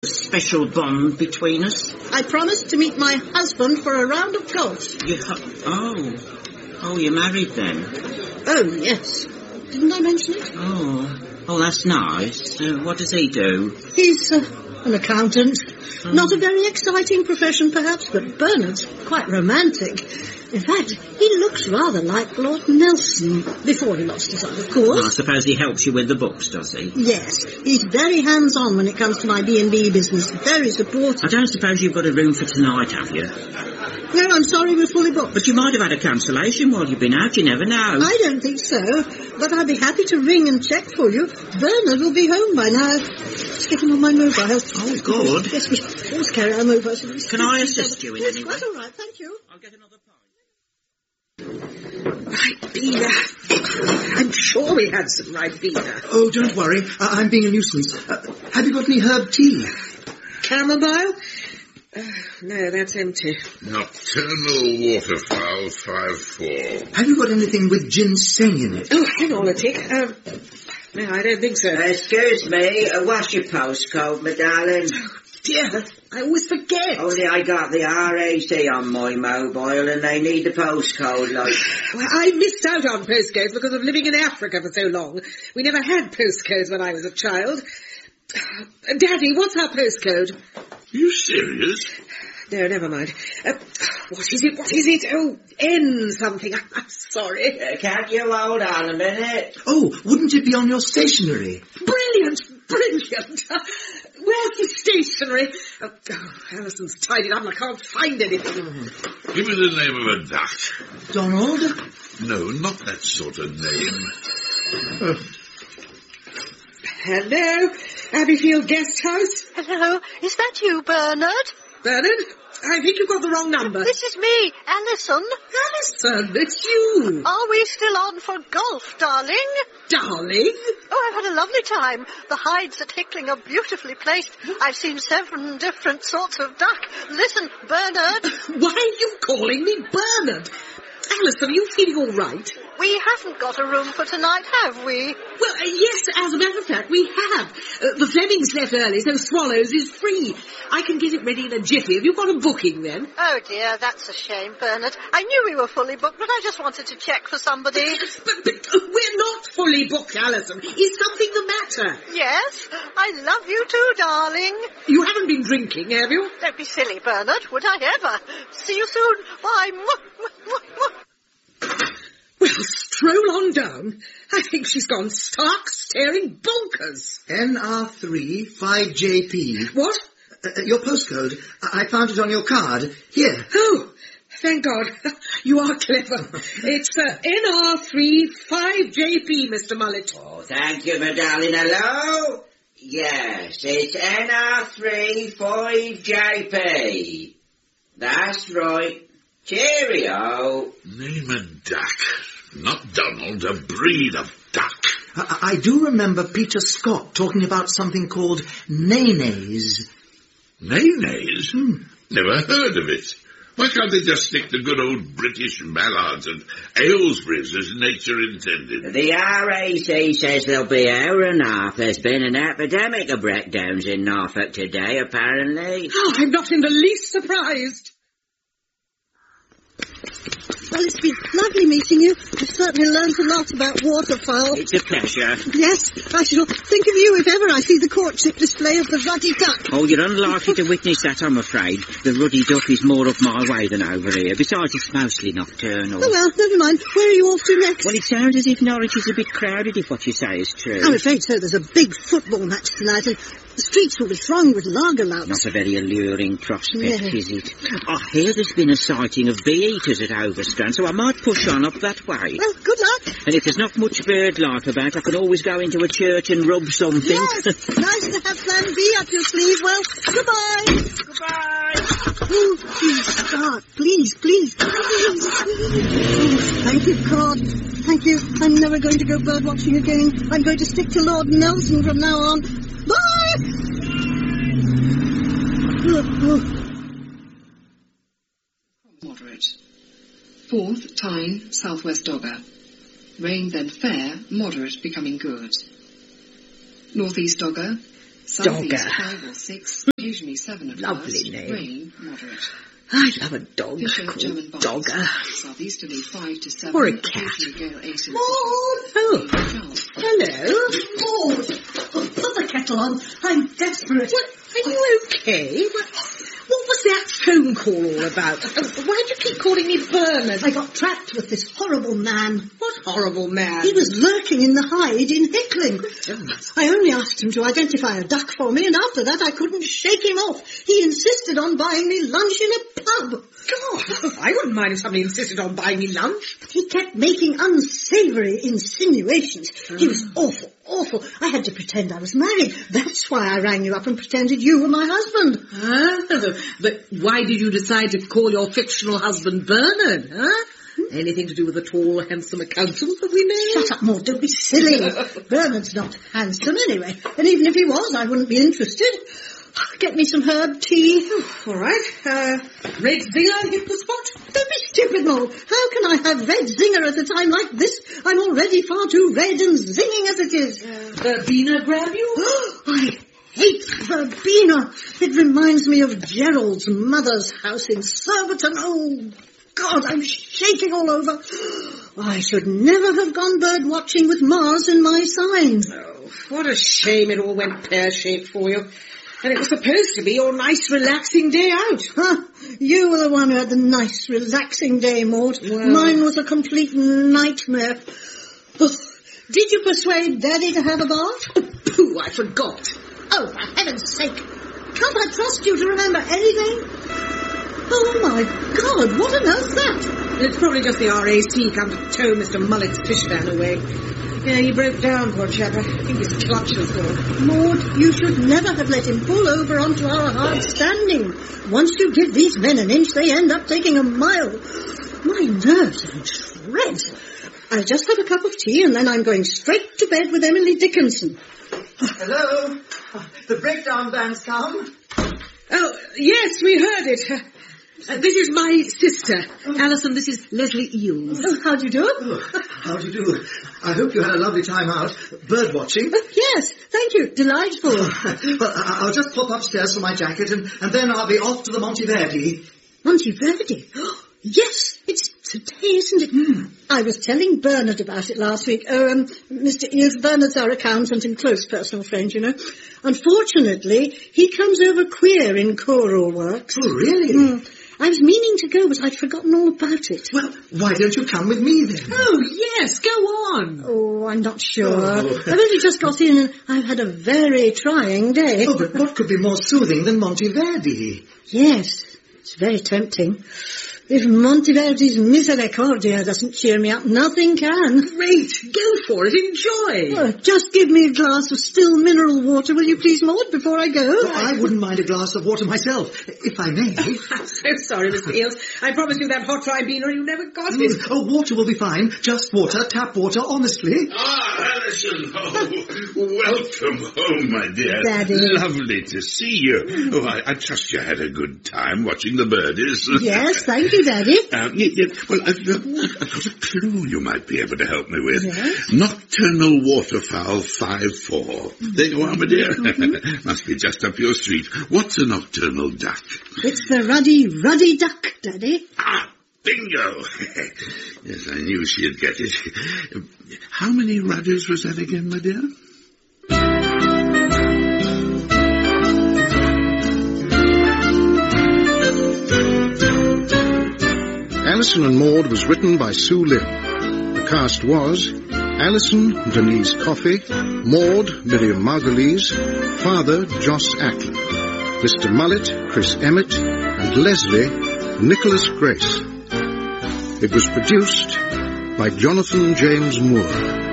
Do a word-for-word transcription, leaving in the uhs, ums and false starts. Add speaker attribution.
Speaker 1: special bond between us?
Speaker 2: I promised to meet my husband for a round of golf.
Speaker 1: You hu- oh. Oh, you're married then?
Speaker 2: Oh, yes. Didn't I mention it?
Speaker 1: Oh. Oh, that's nice. Uh, what does he do?
Speaker 2: He's uh, an accountant. Oh. Not a very exciting profession, perhaps, but Bernard's quite romantic. In fact, he looks rather like Lord Nelson, before he lost his eye, of course.
Speaker 1: Well, I suppose he helps you with the books, does he?
Speaker 2: Yes, he's very hands-on when it comes to my B and B business, very supportive.
Speaker 1: I don't suppose you've got a room for tonight, have you?
Speaker 2: No, I'm sorry, we're fully booked.
Speaker 1: But you might have had a cancellation while you've been out, you never know.
Speaker 2: I don't think so, but I'd be happy to ring and check for you. Bernard will be home by now. Let's get him on my mobile.
Speaker 1: Oh, good.
Speaker 2: Yes, we always carry our mobiles.
Speaker 1: Can I assist you in
Speaker 2: yes,
Speaker 1: any way?
Speaker 2: Yes, quite all right, thank you.
Speaker 1: I'll get another pint.
Speaker 3: Ribena. I'm sure we had some Ribena.
Speaker 4: Oh, don't worry. I- I'm being a nuisance. Uh, have you got any herb tea?
Speaker 3: Chamomile? Uh, no, that's empty.
Speaker 5: Nocturnal waterfowl five four.
Speaker 4: Have you got anything with ginseng in it?
Speaker 3: Oh, hang on a tick. Um, no, I don't think so.
Speaker 6: Uh, excuse me, uh, what's your postcode, my darling?
Speaker 3: Oh, dear, I always forget.
Speaker 6: Only I got the R A C on my mobile and they need the postcode, like...
Speaker 3: Well, I missed out on postcodes because of living in Africa for so long. We never had postcodes when I was a child. Uh, Daddy, what's our postcode?
Speaker 5: Are you serious?
Speaker 3: No, never mind. Uh, what is it? What is it? Oh, N something. I'm sorry.
Speaker 6: Uh, can't you hold on a minute?
Speaker 4: Oh, wouldn't it be on your stationery?
Speaker 3: Brilliant, brilliant. Uh, where's the stationery? Oh, oh, Alison's tied it up and I can't find anything.
Speaker 5: Give me the name of a duck.
Speaker 4: Donald?
Speaker 5: No, not that sort of name. Uh,
Speaker 3: Hello, Abbeyfield Guest House.
Speaker 7: Hello, is that you, Bernard?
Speaker 3: Bernard? I think you've got the wrong number.
Speaker 7: This is me, Alison.
Speaker 3: Alison, it's you.
Speaker 7: Are we still on for golf, darling?
Speaker 3: Darling?
Speaker 7: Oh, I've had a lovely time. The hides at Hickling are beautifully placed. I've seen seven different sorts of duck. Listen, Bernard.
Speaker 3: Why are you calling me Bernard? Alison, are you feeling all right?
Speaker 7: We haven't got a room for tonight, have we?
Speaker 3: Well, uh, yes, as a matter of fact, we have. Uh, the Flemings left early, so Swallows is free. I can get it ready in a jiffy. Have you got a booking, then?
Speaker 7: Oh, dear, that's a shame, Bernard. I knew we were fully booked, but I just wanted to check for somebody.
Speaker 3: But, but uh, we're not fully booked, Alison. Is something the matter?
Speaker 7: Yes, I love you too, darling.
Speaker 3: You haven't been drinking, have you?
Speaker 7: Don't be silly, Bernard. Would I ever? See you soon. Bye. Mwah, mwah, mwah.
Speaker 3: Well, stroll on down. I think she's gone stark, staring bonkers.
Speaker 4: N R three five J P.
Speaker 3: What?
Speaker 4: Uh, your postcode. I-, I found it on your card. Here.
Speaker 3: Oh, thank God. You are clever. It's uh, N R three five J P, Mister Mullet.
Speaker 6: Oh, thank you, my darling. Hello? Yes, it's N R three five J P. That's right. Cheerio.
Speaker 5: Name a duck. Not Donald, a breed of duck.
Speaker 4: I, I do remember Peter Scott talking about something called Nenes.
Speaker 5: Nenes?
Speaker 4: Hmm.
Speaker 5: Never heard of it. Why can't they just stick to good old British mallards and Aylesbury's as nature intended?
Speaker 6: The R A C says there'll be an hour and a half. There's been an epidemic of breakdowns in Norfolk today, apparently.
Speaker 3: Oh, I'm not in the least surprised.
Speaker 2: Well, it's been lovely meeting you. I've certainly learned a lot about waterfowl.
Speaker 1: It's a pleasure.
Speaker 2: Yes, I shall think of you if ever I see the courtship display of the ruddy duck.
Speaker 1: Oh, you're unlikely to witness that, I'm afraid. The ruddy duck is more up my way than over here. Besides, it's mostly nocturnal.
Speaker 2: Oh, well, never mind. Where are you off to next?
Speaker 1: Well, it sounds as if Norwich is a bit crowded, if what you say is true.
Speaker 2: I'm afraid so. There's a big football match tonight, and the streets will be thronged with lager louts.
Speaker 1: Not a very alluring prospect,
Speaker 2: No.
Speaker 1: is it? I hear there's been a sighting of bee-eaters at Overstrand, so I might push on up that way.
Speaker 2: Well, good luck.
Speaker 1: And if there's not much bird life about, I can always go into a church and rub something.
Speaker 2: Yes, nice to have plan B up your sleeve. Well, goodbye.
Speaker 1: Goodbye.
Speaker 2: Oh, please, start. Please, please, please. Oh, thank you, God. Thank you. I'm never going to go bird watching again. I'm going to stick to Lord Nelson from now on. Bye! Oh, oh.
Speaker 8: Moderate. Fourth, Tyne, southwest Dogger. Rain then fair, moderate becoming good. Northeast Dogger, Southeast
Speaker 3: Dogger.
Speaker 8: five or six, occasionally seven at
Speaker 3: Lovely
Speaker 8: first.
Speaker 3: name.
Speaker 8: Rain, moderate.
Speaker 3: I love a dog
Speaker 8: Fisher,
Speaker 3: called
Speaker 8: German bites.
Speaker 3: Dogger.
Speaker 8: Southeasterly five to seven.
Speaker 3: Or a cat.
Speaker 8: occasionally gale eight in
Speaker 3: Oh,
Speaker 8: twelve.
Speaker 3: hello.
Speaker 2: Maud, put the kettle on. I'm desperate.
Speaker 3: What, are you okay? What, what was that phone call all about? Oh, why do you keep calling me Bernard?
Speaker 2: I got trapped with this horrible man.
Speaker 3: What horrible man?
Speaker 2: He was lurking in the hide in Hickling. I only asked him to identify a duck for me, and after that I couldn't shake him off. He insisted on buying me lunch in a pub.
Speaker 3: God, I wouldn't mind if somebody insisted on buying me lunch.
Speaker 2: He kept making unsavoury insinuations. He was awful, awful. I had to pretend I was married. That's why I rang you up and pretended you were my husband.
Speaker 3: Ah, but why did you decide to call your fictional husband Bernard, huh? Anything to do with the tall, handsome accountant that we know?
Speaker 2: Shut up, Maud, don't be silly. Bernard's not handsome anyway, and even if he was, I wouldn't be interested. Get me some herb tea.
Speaker 3: All right. Uh, red zinger hit the spot?
Speaker 2: Don't be stupid, Maud. How can I have red zinger at a time like this? I'm already far too red and zinging as it is.
Speaker 3: Verbena grab you?
Speaker 2: I hate verbena. It reminds me of Gerald's mother's house in Surbiton. Oh, God, I'm shaking all over. I should never have gone bird watching with Mars in my sign.
Speaker 3: Oh, what a shame it all went pear-shaped for you. And it was supposed to be your nice, relaxing day out.
Speaker 2: Huh? You were the one who had the nice, relaxing day, Maud.
Speaker 3: Well.
Speaker 2: Mine was a complete nightmare. Ugh. Did you persuade Daddy to have a bath?
Speaker 3: Pooh, I forgot.
Speaker 2: Oh, for heaven's sake. Can't I trust you to remember anything? Oh, my God, what on earth's that?
Speaker 3: It's probably just the R A C come to tow Mister Mullet's fish van away. Yeah, he broke down, poor chap. I think his clutch is gone.
Speaker 2: Maud, you should never have let him pull over onto our hard standing. Once you give these men an inch, they end up taking a mile. My nerves are in shreds. I'll just have a cup of tea and then I'm going straight to bed with Emily Dickinson.
Speaker 4: Hello? The breakdown van's come.
Speaker 3: Oh, yes, we heard it. Uh, uh, this is my sister. Alison, this is Leslie Eels.
Speaker 2: Oh, how do you do?
Speaker 4: Oh, how do you do? I hope you had a lovely time out. Bird watching.
Speaker 2: Oh, yes, thank you. Delightful.
Speaker 4: Well, I- I'll just pop upstairs for my jacket and, and then I'll be off to the Monteverdi.
Speaker 2: Monteverdi? Oh, yes, it's today, isn't it? Mm. I was telling Bernard about it last week. Oh, um, Mister Eels, Bernard's our accountant and close personal friend, you know. Unfortunately, he comes over queer in choral works.
Speaker 4: Oh, really?
Speaker 2: Mm. I was meaning to go, but I'd forgotten all about it.
Speaker 4: Well, why don't you come with me then?
Speaker 3: Oh, yes, go on.
Speaker 2: Oh, I'm not sure.
Speaker 4: Oh.
Speaker 2: I've only just got in and I've had a very trying day.
Speaker 4: Oh, but what could be more soothing than Monteverdi?
Speaker 2: Yes, it's very tempting. If Monteverdi's Misericordia doesn't cheer me up, nothing can.
Speaker 3: Great, go for it, enjoy.
Speaker 2: Oh, just give me a glass of still mineral water, will you please, Maud, before I go?
Speaker 4: Well, I wouldn't mind a glass of water myself, if I may.
Speaker 3: I'm so sorry, Mister Eels. I promised you that hot ribena and you never got it.
Speaker 4: Mm, oh, water will be fine. Just water, tap water, honestly.
Speaker 5: Ah, Alison, oh, welcome home, my dear.
Speaker 2: Daddy.
Speaker 5: Lovely to see you. Oh, I, I trust you had a good time watching the birdies.
Speaker 2: Yes, thank you, Daddy.
Speaker 5: Um, y- y- well, I've, uh, I've got a clue you might be able to help me with.
Speaker 2: Yes?
Speaker 5: Nocturnal waterfowl five four. There you are, my dear.
Speaker 2: Mm-hmm.
Speaker 5: Must be just up your street. What's a nocturnal duck?
Speaker 2: It's the ruddy, ruddy duck, Daddy.
Speaker 5: Ah, bingo! Yes, I knew she'd get it. How many rudders was that again, my dear?
Speaker 9: Alison and Maud was written by Sue Lynn. The cast was Alison, Denise Coffey, Maud, Miriam Margulies, Father, Joss Ackland, Mister Mullet, Chris Emmett, and Leslie, Nicholas Grace. It was produced by Jonathan James Moore.